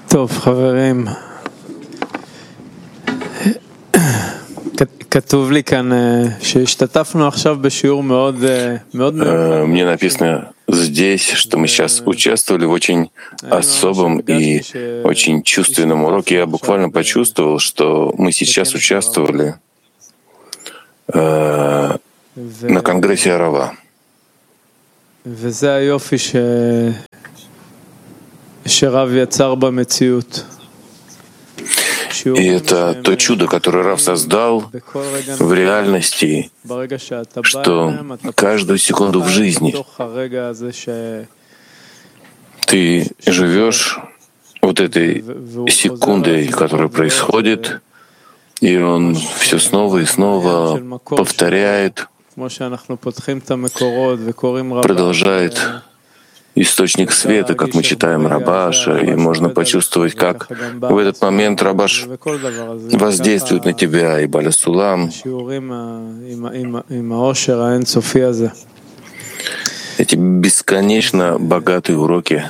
טוב, חברים, כתוב לי כאן שהשתתפנו עכשיו בשיעור מאוד מיוחד. Мне написано здесь, что мы сейчас участвовали в очень особом и очень чувственном уроке. Я буквально почувствовал, что мы сейчас участвовали на конгрессе Арава. וזה היופי שרב יצר במציאות. И это то чудо, которое Рав создал в реальности, что каждую секунду в жизни ты живешь вот этой секундой, которая происходит, и он все снова и снова повторяет, продолжает источник света, как мы читаем Рабаша, и можно почувствовать, как в этот момент Рабаш воздействует на тебя, и Баля Сулам. Эти бесконечно богатые уроки.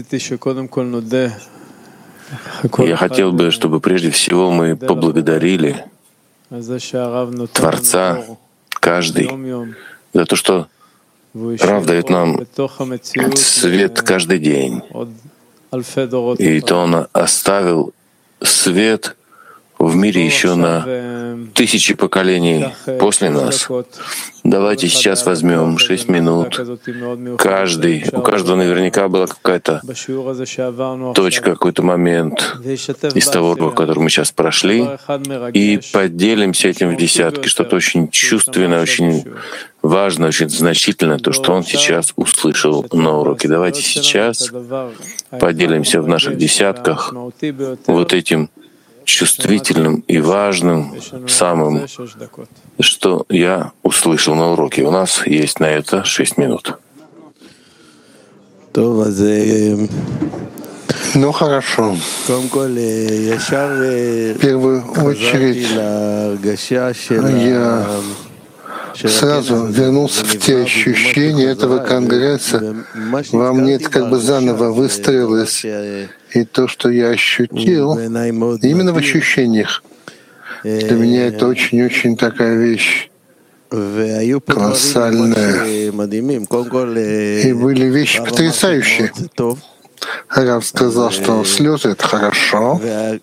Я хотел бы, чтобы прежде всего мы поблагодарили Творца, каждый, за то, что Рав дает нам свет каждый день. И то он оставил свет в мире еще на тысячи поколений после нас. Давайте сейчас возьмем 6 минут. У каждого наверняка была какая-то точка, какой-то момент из того урока, который мы сейчас прошли, и поделимся этим в десятки. Что-то очень чувственное, очень важное, очень значительное, то, что он сейчас услышал на уроке. Давайте сейчас поделимся в наших десятках вот этим чувствительным и важным, самым, что я услышал на уроке. У нас есть на это 6 минут. Ну хорошо. В первую очередь я сразу вернулся в те ощущения этого конгресса. Во мне это как бы заново выстроилось. И то, что я ощутил, именно в ощущениях, для меня это очень-очень такая вещь колоссальная. И были вещи потрясающие. Рав сказал, что слезы — это хорошо.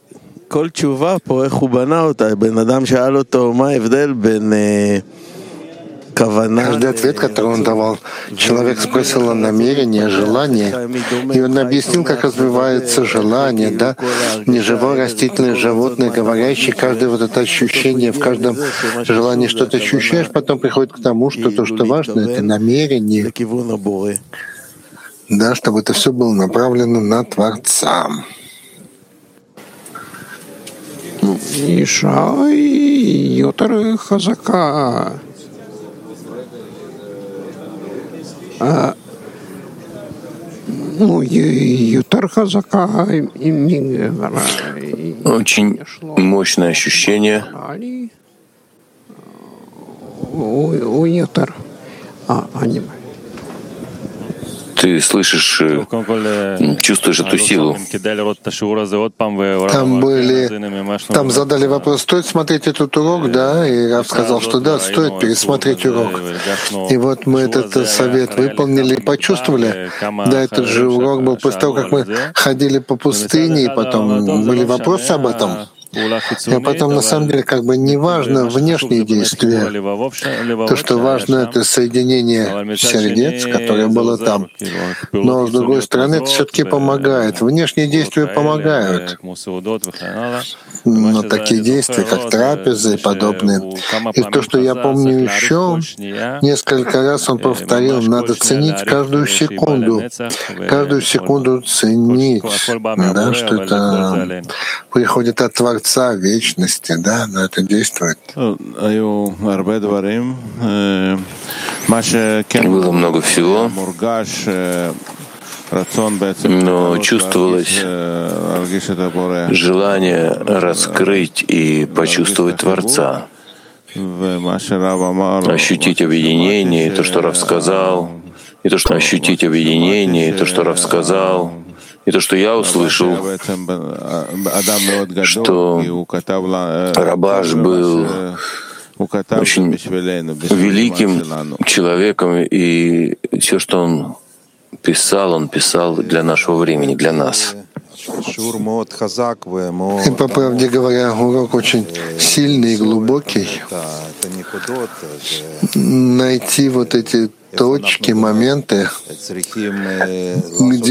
Каждый ответ, который он давал, человек спросил о намерении, о желании, и он объяснил, как развивается желание, да, неживое, растительное, животное, говорящее, каждое вот это ощущение, в каждом желании что-то ощущаешь, потом приходит к тому, что то, что важно, это намерение, да, чтобы это все было направлено на Творца. Иша יותר חזקה. Очень мощное ощущение. Ты слышишь, чувствуешь эту силу. Там задали вопрос, стоит смотреть этот урок, да? И Рав сказал, что да, стоит пересмотреть урок. И вот мы этот совет выполнили и почувствовали. Да, этот же урок был после того, как мы ходили по пустыне, и потом были вопросы об этом. А потом, на самом деле, как бы не важно внешние действия. То, что важно, это соединение сердец, которое было там. Но, с другой стороны, это все-таки помогает. Внешние действия помогают. Но такие действия, как трапезы и подобные. И то, что я помню еще, несколько раз он повторил, надо ценить каждую секунду. Каждую секунду ценить. Да, что это приходит от Творца, вечности, да, но это действует. Было много всего, но чувствовалось желание раскрыть и почувствовать Творца, ощутить объединение, и то, что Рав сказал, и то, что ощутить объединение, и то, что Рав сказал, И то, что я услышал, что Рабаш был очень великим человеком, и все, что он писал для нашего времени, для нас. И, по правде говоря, урок очень сильный и глубокий. Найти вот эти точки, моменты, где